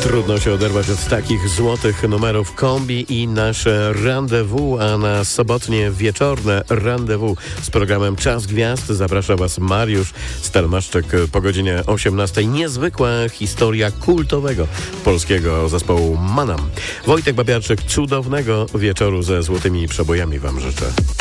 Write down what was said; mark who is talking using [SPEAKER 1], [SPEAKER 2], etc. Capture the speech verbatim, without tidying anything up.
[SPEAKER 1] Trudno się oderwać od takich złotych numerów. Kombi i nasze rendezvous, a na sobotnie wieczorne rendezvous z programem Czas Gwiazd zaprasza Was Mariusz Stelmaszczyk po godzinie osiemnastej. Niezwykła historia kultowego polskiego zespołu Manam. Wojtek Babiarczyk, cudownego wieczoru ze złotymi przebojami Wam życzę.